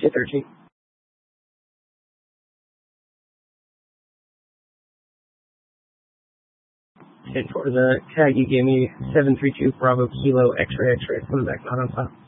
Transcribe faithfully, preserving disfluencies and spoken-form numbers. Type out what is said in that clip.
two thirteen. And for the tag you gave me, seven three two Bravo Kilo X-ray X-ray, coming back not on file.